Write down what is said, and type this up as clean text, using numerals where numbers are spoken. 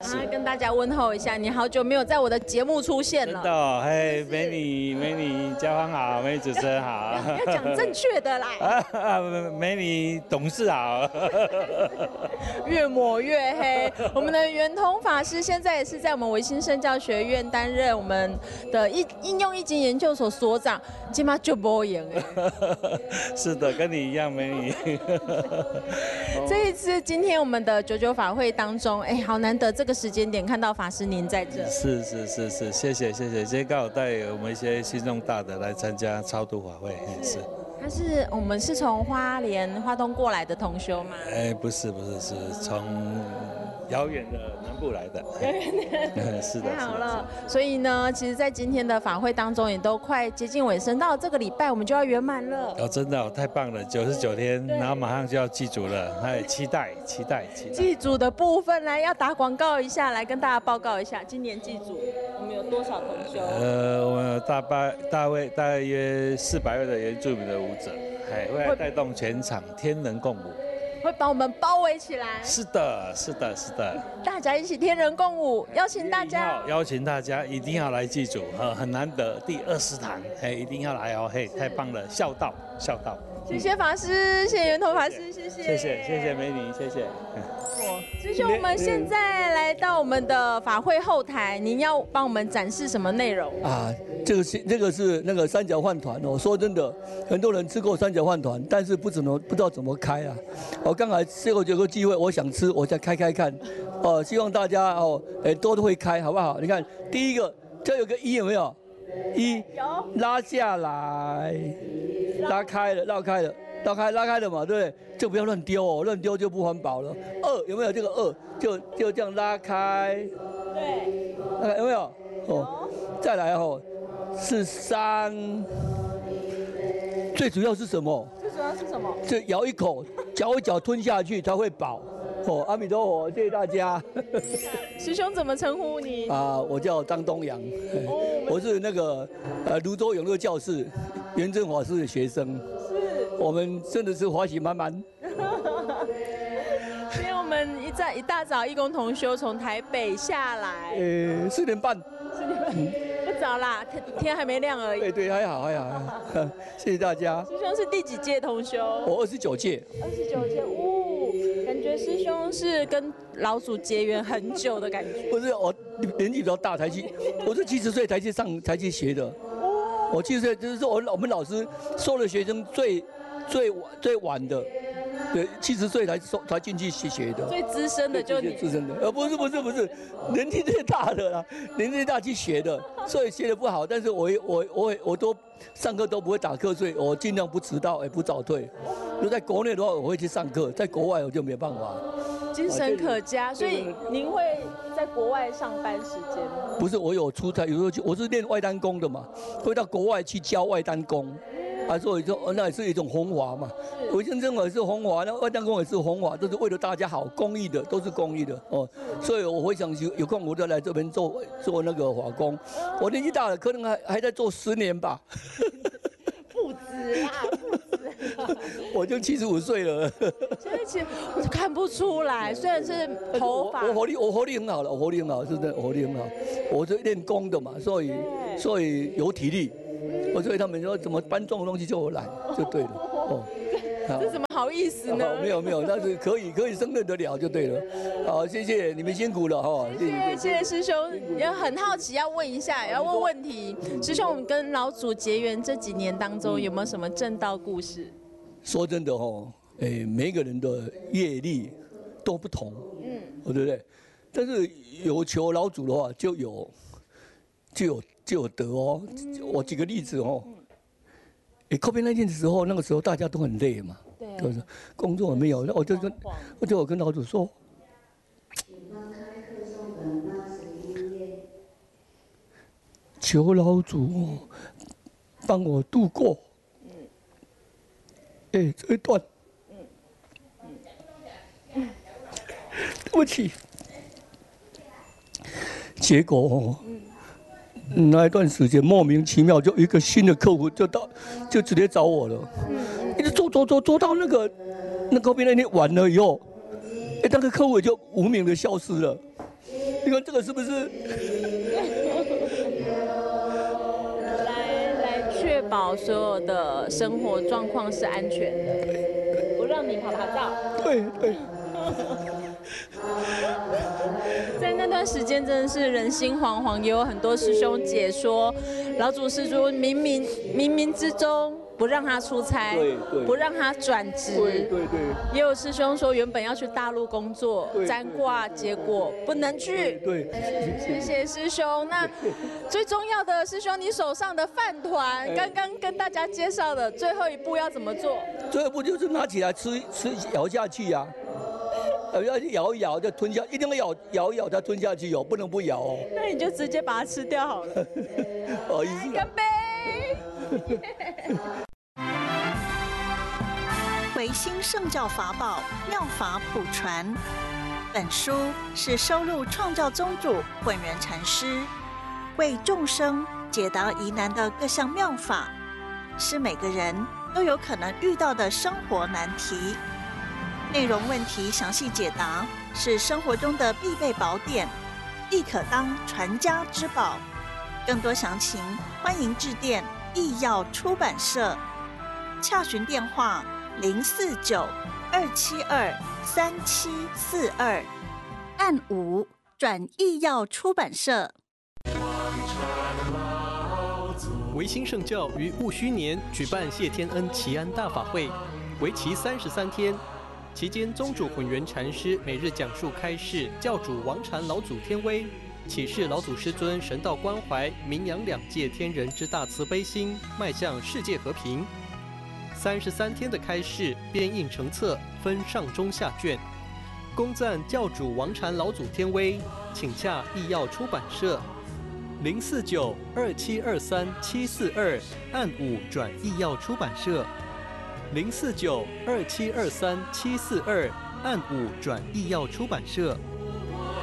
跟大家问候一下，你好久没有在我的节目出现了。 真的、哦，嘿，美女，家芳好，美女主持人好。 要讲正确的啦。 美女董事好。 越抹越黑。我们的圆通法师现在也是在我们维新圣教学院担任我们的应用易经研究所所长，今嘛就不演哎。 是的，跟你一样，美女。 这一次今天我们的99法会当中，哎，好难得这个时间点看到法师您在这。 是，谢谢。今天刚好带我们一些信众大德来参加超度法会，是。 我们是从花东过来的同修吗？ 哎，不是，是从遥远的南部来的。是的， 太好了。所以呢，其实，在今天的法会当中，也都快接近尾声，到了这个礼拜我们就要圆满了。 哦，真的、哦、太棒了，99天，然后马上就要祭祖了，哎，期待。 祭祖的部分来要打广告一下，来跟大家报告一下，今年祭祖我们有多少同修？ 我们大约400位的原住民的舞者，会来带动全场天人共舞， 会把我们包围起来。 是的， 大家一起天人共舞，邀请大家一定要来祭祖，很难得第20堂，一定要来哦，太棒了，孝道。 谢谢法师，谢谢圆头法师，谢谢美女，谢谢。 师兄，我们现在来到我们的法会后台，您要帮我们展示什么内容啊？这个是那个三角饭团哦。说真的，很多人吃过三角饭团，但是不知道怎么开啊。我刚才有个机会，我想吃，我再开看。希望大家都会开，好不好？你看，第一个这有个一有没有？一拉下来，拉开了嘛，对不对？就不要乱丢哦，乱丢就不环保了。2有没有这个2？就这样拉开， 对， 有没有？再来是3，最主要是什么？就咬一口，嚼一嚼吞下去才会饱。阿弥陀佛，谢谢大家。 师兄怎么称呼你？ 我叫张东阳，我是那个泸州永乐教室圆正法师的学生。 是， 我们真的是欢喜满满。 今天我们一大早义工同修从台北下来 ，4点半。 不早啦，天还没亮而已。 对，还好。谢谢大家。 师兄是第几届同修？ 我29届。 29届，感觉师兄是跟老祖结缘很久的感觉。 不是，我年纪比较大才去，我是70岁才去学的。我70岁就是说我们老师收了学生最晚的。对，70岁才进去学的， 最资深的就你， 资深的，不是，年纪最大的啦，年纪最大去学的，所以学的不好，但是我都上课都不会打瞌睡，我尽量不迟到，也不早退。如果在国内的话，我会去上课，在国外我就没办法。 精神可嘉，所以您会在国外上班时间？ 不是，我有出差，有时候我是练外单工的嘛，会到国外去教外单工。所以说那也是一种弘法嘛。维新生活是弘法，那外单工也是弘法，都是为了大家好，公益的，都是公益的哦。所以我会想有空我就来这边做那个法工。我年纪大了，可能还在做10年吧。 不止啦， 我就75岁了。 现在其实我看不出来，虽然是头发， 我活力很好了，我活力很好，是真的活力很好。我是练功的嘛，所以有体力。所以他们说怎么搬重的东西就我来，就对了。 这怎么好意思呢？ 没有，但是可以胜任得了就对了。好，谢谢你们辛苦了哈。 谢谢师兄，也很好奇要问一下，要问问题。师兄，我们跟老祖结缘这几年当中，有没有什么正道故事？ 说真的每个人的业力都不同，对不对？但是有求老祖的话，就有得哦。我举个例子COVID-19的时候，那个时候大家都很累嘛，对，工作没有，那我就跟老祖说，求老祖帮我度过，这一段，对不起，结果那一段时间莫名其妙就一个新的客户就直接找我了，一直做到那边那天完了以后，那个客户也就无名的消失了。 看这个是不是？ 来确保所有的生活状况是安全的，不让你跑照。 对对。 在那段时间真的是人心惶惶，也有很多师兄姐说，老祖师说冥冥之中不让他出差， 对， 不让他转职， 对。 也有师兄说原本要去大陆工作，占卦，结果不能去。 对， 谢谢师兄。那最重要的，师兄你手上的饭团，刚刚跟大家介绍的最后一步要怎么做？ 最后一步就是拿起来吃咬下去呀。要咬一咬再吞下，一定要咬一咬再吞下去哦，不能不咬哦。 那你就直接把它吃掉好了。 不好意思。 干杯！ 维新圣教法宝妙法普传，本书是收录创教宗主混元禅师为众生解答疑难的各项妙法，是每个人都有可能遇到的生活难题。内容问题详细解答，是生活中的必备宝典，亦可当传家之宝。更多详情，欢迎致电义耀出版社，洽询电话049-272-3742，按5转义耀出版社。 维新圣教于戊戌年举办谢天恩祈安大法会，为期33天。期间，宗主混元禅师每日讲述开示教主王禅老祖天威，启示老祖师尊神道关怀、名扬两界天人之大慈悲心，迈向世界和平。33天的开示编印成册，分上中下卷，恭赞教主王禅老祖天威，请洽义耀出版社049-2723-742，按5转义耀出版社。049-2723-742，按5转义耀出版社。